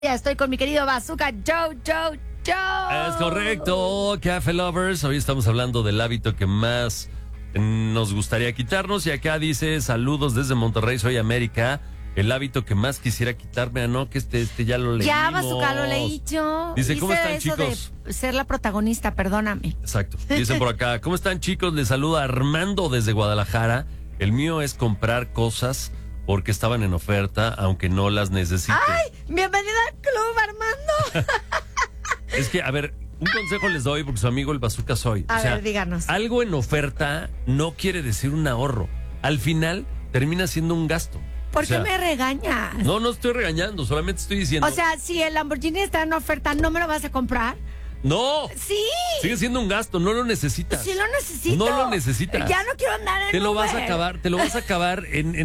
Ya estoy con mi querido Bazooka Joe. Es correcto, Café Lovers. Hoy estamos hablando del hábito que más nos gustaría quitarnos. Y acá dice, saludos desde Monterrey, soy América. El hábito que más quisiera quitarme, no, que este ya lo leímos. Ya, Bazooka, lo leí yo. Dice, ¿cómo están, eso chicos? De ser la protagonista, perdóname. Exacto. Dicen por acá, ¿cómo están, chicos? Les saluda Armando desde Guadalajara. El mío es comprar cosas porque estaban en oferta, aunque no las necesite. ¡Ay! ¡Bienvenida al club, Armando! Es que, a ver, un consejo les doy porque su amigo el Bazooka soy. A ver, díganos. Algo en oferta no quiere decir un ahorro. Al final termina siendo un gasto. ¿Por qué me regañas? No estoy regañando, solamente estoy diciendo. O sea, si el Lamborghini está en oferta, ¿no me lo vas a comprar? ¡No! ¡Sí! Sigue siendo un gasto, no lo necesitas. Sí lo necesito. No lo necesitas. Ya no quiero andar en Te lo Uber. vas a acabar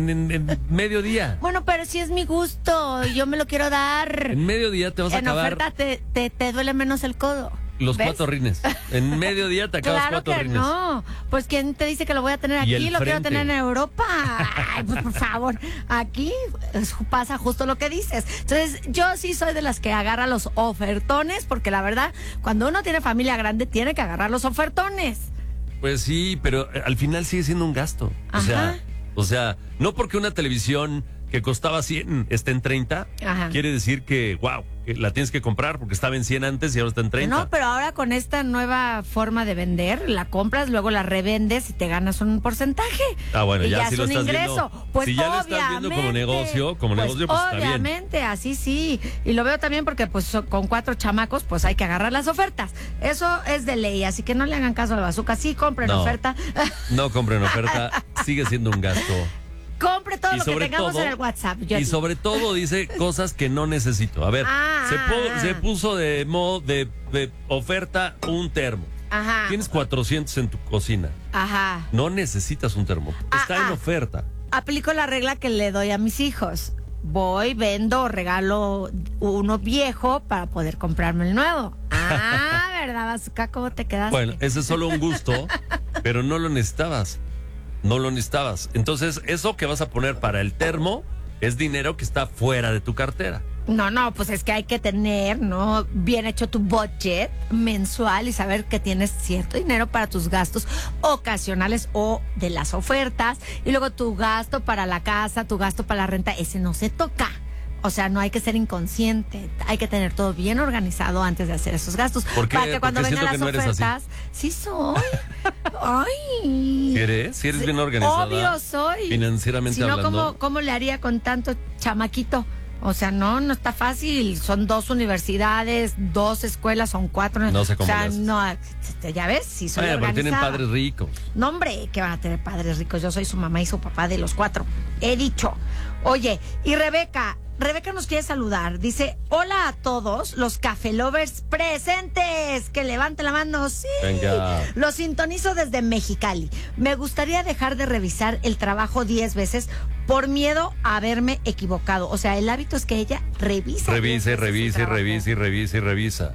en mediodía. Bueno, pero si es mi gusto, yo me lo quiero dar. En mediodía te vas a acabar. En oferta te duele menos el codo. Los ¿ves? 4 rines. En mediodía te acabas Claro 4 que rines. no. Pues ¿quién te dice que lo voy a tener Y aquí? el Lo quiero frente. tener en Europa. Ay, pues por favor. Aquí pasa justo lo que dices. Entonces, yo sí soy de las que agarra los ofertones, porque la verdad, cuando uno tiene familia grande, tiene que agarrar los ofertones. Pues sí, pero al final sigue siendo un gasto. Ajá. O sea, no porque una televisión que costaba 100 esté en 30, Ajá. quiere decir que, wow, que la tienes que comprar porque estaba en 100 antes y ahora está en 30. No, pero ahora con esta nueva forma de vender, la compras, luego la revendes y te ganas un porcentaje. Ah, bueno, y ya es si lo un estás ingreso. viendo. Pues Si ya lo estás viendo como negocio, pues está bien. Obviamente, así sí. Y lo veo también porque pues con 4 chamacos, pues hay que agarrar las ofertas. Eso es de ley, así que no le hagan caso al Bazooka. Sí, compren No. oferta. No compren oferta, sigue siendo un gasto. Compre todo Y lo que sobre tengamos todo- en el WhatsApp. Yo Y digo. sobre todo dice cosas que no necesito. A ver, se puso de modo de oferta un termo. Ajá. Tienes 400 en tu cocina. Ajá. No necesitas un termo. Está en oferta. Aplico la regla que le doy a mis hijos. Voy, vendo o regalo uno viejo para poder comprarme el nuevo. Ah, ¿verdad, Bazooka? ¿Cómo te quedaste? Bueno, ese es solo un gusto, pero no lo necesitabas. No lo necesitabas. Entonces, eso que vas a poner para el termo es dinero que está fuera de tu cartera. No, pues es que hay que tener, ¿no? Bien hecho tu budget mensual y saber que tienes cierto dinero para tus gastos ocasionales o de las ofertas. Y luego tu gasto para la casa, tu gasto para la renta, ese no se toca. O sea, no hay que ser inconsciente. Hay que tener todo bien organizado antes de hacer esos gastos. ¿Por qué? Para que cuando Porque vengan las siento que no eres ofertas, sí soy. Ay. ¿Si eres bien organizada? Obvio soy. Financieramente Si no, hablando. ¿cómo le haría con tanto chamaquito? O sea, no está fácil. Son 2 universidades, 2 escuelas, son 4. No sé cómo O sea, le haces. no, ya ves, sí soy Pero organizada. tienen padres ricos. No, hombre, que van a tener padres ricos. Yo soy su mamá y su papá de los 4. He dicho. Oye, y Rebeca nos quiere saludar. Dice, hola a todos los Café Lovers presentes. Que levanten la mano. Sí. Venga. Los sintonizo desde Mexicali. Me gustaría dejar de revisar el trabajo 10 veces por miedo a haberme equivocado. O sea, el hábito es que ella revisa. 10 veces su trabajo. Revisa.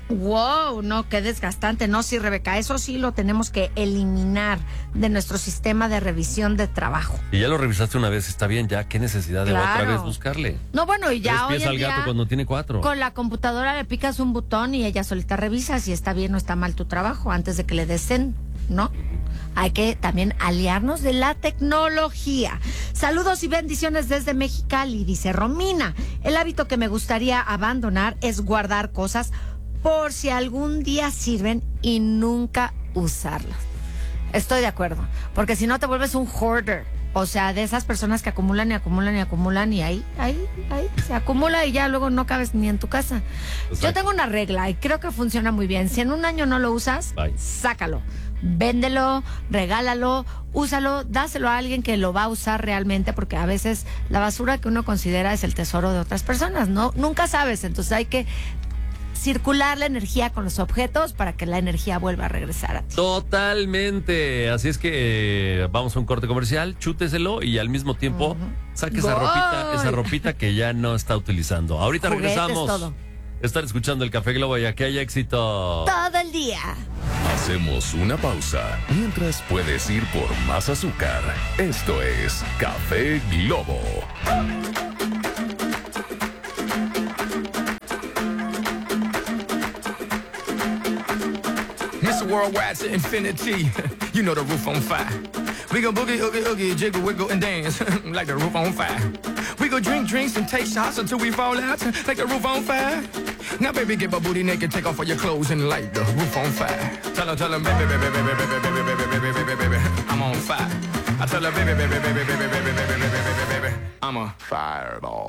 Wow, no, qué desgastante. No, sí, Rebeca, eso sí lo tenemos que eliminar de nuestro sistema de revisión de trabajo. Y ya lo revisaste una vez, está bien, ya, qué necesidad de otra Claro. vez buscarle. No, bueno, y ya Tres hoy pies en al gato día, cuando tiene 4. con la computadora le picas un botón y ella solita revisa si está bien o está mal tu trabajo antes de que le des send, ¿no? Hay que también aliarnos de la tecnología. Saludos y bendiciones desde Mexicali, dice Romina. El hábito que me gustaría abandonar es guardar cosas por si algún día sirven y nunca usarlas. Estoy de acuerdo, porque si no te vuelves un hoarder. O sea, de esas personas que acumulan y acumulan y acumulan y ahí se acumula y ya luego no cabes ni en tu casa. Exacto. Yo tengo una regla y creo que funciona muy bien. Si en un año no lo usas, Bye. sácalo. Véndelo, regálalo, úsalo, dáselo a alguien que lo va a usar realmente, porque a veces la basura que uno considera es el tesoro de otras personas, ¿no? Nunca sabes, entonces hay que circular la energía con los objetos para que la energía vuelva a regresar a ti. Totalmente. Así es que vamos a un corte comercial, chúteselo y al mismo tiempo saque esa ropita que ya no está utilizando. Ahorita Juguetes, regresamos. todo. Estar escuchando el Café Globo y aquí hay éxito. Todo el día. Hacemos una pausa mientras puedes ir por más azúcar. Esto es Café Globo. worldwide to infinity. You know the roof on fire. We go boogie, oogie, oogie, jiggle, wiggle, and dance like the roof on fire. We go drink drinks and take shots until we fall out like the roof on fire. Now, baby, get my booty naked, take off all your clothes and light the roof on fire. Tell her, baby, baby, baby, baby, baby, baby, baby, baby, baby, I'm on fire. I tell her, baby, baby, baby, baby, baby, baby, baby, baby, baby, I'm a fireball.